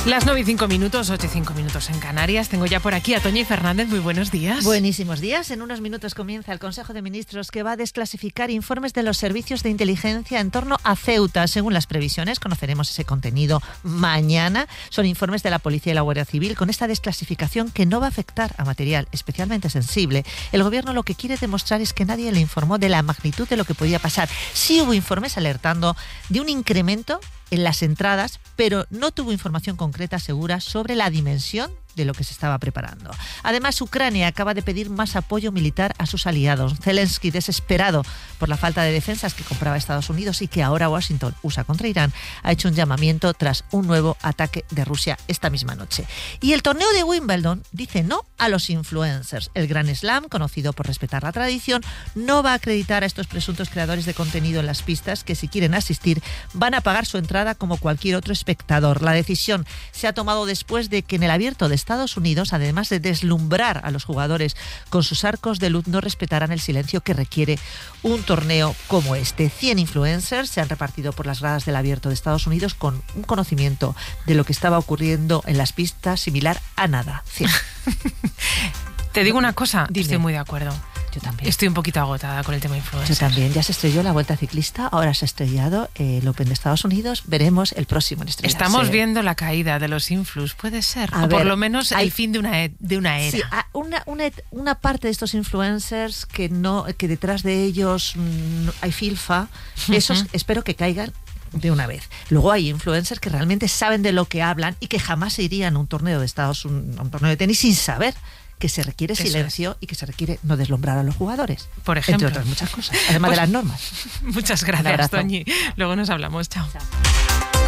Las 9:05, 8:05 en Canarias. Tengo ya por aquí a Toñi Fernández. Muy buenos días. Buenísimos días. En unos minutos comienza el Consejo de Ministros, que va a desclasificar informes de los servicios de inteligencia en torno a Ceuta. Según las previsiones, conoceremos ese contenido mañana. Son informes de la Policía y la Guardia Civil. Con esta desclasificación, que no va a afectar a material especialmente sensible, el Gobierno lo que quiere demostrar es que nadie le informó de la magnitud de lo que podía pasar. Sí hubo informes alertando de un incremento en las entradas, pero no tuvo información concreta segura sobre la dimensión de lo que se estaba preparando. Además, Ucrania acaba de pedir más apoyo militar a sus aliados. Zelensky, desesperado por la falta de defensas que compraba Estados Unidos y que ahora Washington usa contra Irán, ha hecho un llamamiento tras un nuevo ataque de Rusia esta misma noche. Y el torneo de Wimbledon dice no a los influencers. El Grand Slam, conocido por respetar la tradición, no va a acreditar a estos presuntos creadores de contenido en las pistas, que si quieren asistir van a pagar su entrada como cualquier otro espectador. La decisión se ha tomado después de que en el Abierto de Estados Unidos, además de deslumbrar a los jugadores con sus arcos de luz, no respetaran el silencio que requiere un torneo como este. 100 influencers se han repartido por las gradas del Abierto de Estados Unidos con un conocimiento de lo que estaba ocurriendo en las pistas similar a nada. 100. Te digo una cosa, Dime. Estoy muy de acuerdo. Yo también. Estoy un poquito agotada con el tema influencer. Yo también. Ya se estrelló la Vuelta Ciclista, ahora se ha estrellado el Open de Estados Unidos. Veremos el próximo en estrellarse. Estamos viendo la caída de los influs, puede ser. A o ver, por lo menos el fin de una era. Sí, una parte de estos influencers que detrás de ellos hay filfa, esos espero que caigan de una vez. Luego hay influencers que realmente saben de lo que hablan y que jamás se irían a un torneo de un torneo de tenis sin saber que se requiere silencio y que se requiere no deslumbrar a los jugadores. Por ejemplo. Entre otras muchas cosas, además de las normas. Muchas gracias, Toñi. Luego nos hablamos. Chao.